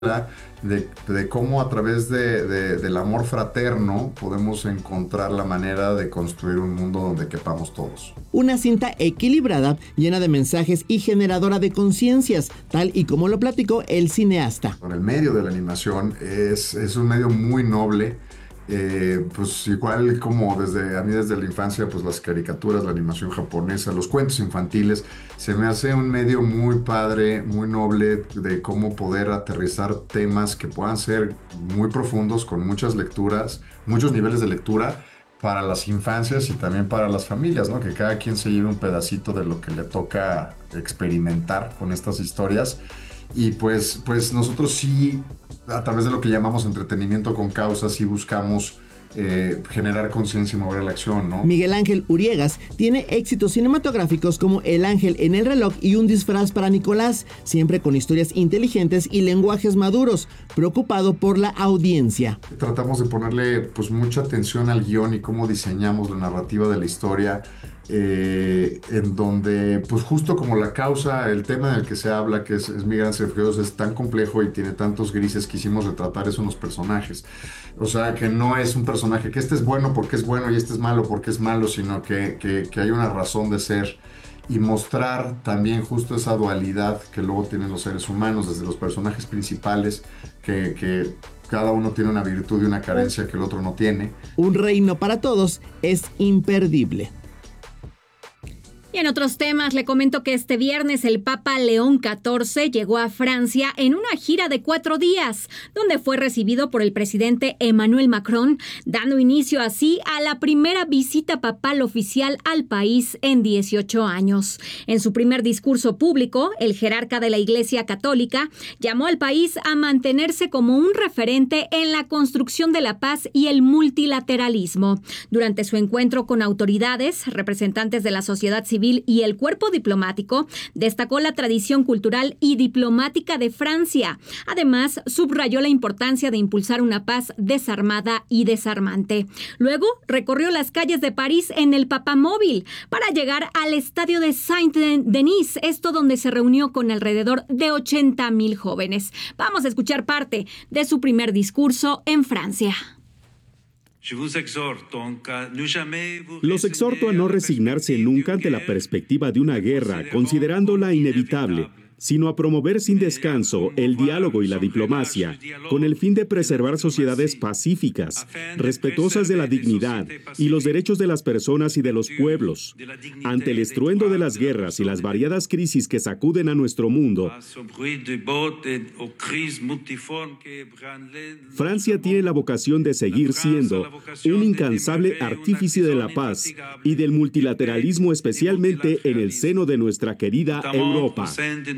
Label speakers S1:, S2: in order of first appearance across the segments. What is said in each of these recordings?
S1: de cómo a través del amor fraterno podemos encontrar la manera de construir un mundo donde quepamos todos.
S2: Una cinta equilibrada, llena de mensajes y generadora de conciencias, tal y como lo platicó el cineasta.
S1: El medio de la animación es un medio muy noble. Pues igual como a mí desde la infancia, pues las caricaturas, la animación japonesa, los cuentos infantiles, se me hace un medio muy padre, muy noble de cómo poder aterrizar temas que puedan ser muy profundos, con muchas lecturas, muchos niveles de lectura para las infancias y también para las familias, ¿no? Que cada quien se lleve un pedacito de lo que le toca experimentar con estas historias. Y pues nosotros sí, a través de lo que llamamos entretenimiento con causa, sí buscamos generar conciencia y mover la acción, ¿no?
S2: Miguel Ángel Uriegas tiene éxitos cinematográficos como El ángel en el reloj y Un disfraz para Nicolás, siempre con historias inteligentes y lenguajes maduros, preocupado por la audiencia.
S1: Tratamos de ponerle pues mucha atención al guión y cómo diseñamos la narrativa de la historia, en donde pues justo como la causa, el tema del que se habla, que es migrantes y refugiados, es tan complejo y tiene tantos grises, quisimos retratar eso en los personajes. O sea, que no es un personaje que este es bueno porque es bueno y este es malo porque es malo, sino que hay una razón de ser, y mostrar también justo esa dualidad que luego tienen los seres humanos, desde los personajes principales, que cada uno tiene una virtud y una carencia que el otro no tiene.
S2: Un reino para todos es imperdible.
S3: Y en otros temas, le comento que este viernes el Papa León XIV llegó a Francia en una gira de 4 días, donde fue recibido por el presidente Emmanuel Macron, dando inicio así a la primera visita papal oficial al país en 18 años. En su primer discurso público, el jerarca de la Iglesia Católica llamó al país a mantenerse como un referente en la construcción de la paz y el multilateralismo. Durante su encuentro con autoridades, representantes de la sociedad civil y el cuerpo diplomático, destacó la tradición cultural y diplomática de Francia. Además, subrayó la importancia de impulsar una paz desarmada y desarmante. Luego, recorrió las calles de París en el Papamóvil para llegar al estadio de Saint-Denis, esto donde se reunió con alrededor de 80,000 jóvenes. Vamos a escuchar parte de su primer discurso en Francia.
S4: Los exhorto a no resignarse nunca ante la perspectiva de una guerra, considerándola inevitable, sino a promover sin descanso el diálogo y la diplomacia, con el fin de preservar sociedades pacíficas, respetuosas de la dignidad y los derechos de las personas y de los pueblos. Ante el estruendo de las guerras y las variadas crisis que sacuden a nuestro mundo, Francia tiene la vocación de seguir siendo un incansable artífice de la paz y del multilateralismo, especialmente en el seno de nuestra querida Europa.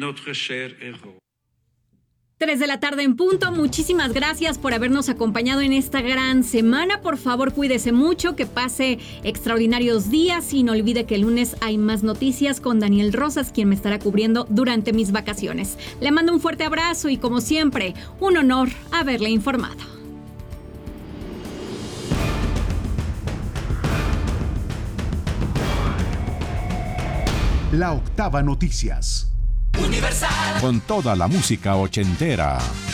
S3: 3 de la tarde en punto. Muchísimas gracias por habernos acompañado en esta gran semana. Por favor, cuídese mucho, que pase extraordinarios días y no olvide que el lunes hay más noticias con Daniel Rosas, quien me estará cubriendo durante mis vacaciones. Le mando un fuerte abrazo y, como siempre, un honor haberle informado.
S5: La Octava Noticias.
S6: Universal.
S5: Con toda la música ochentera.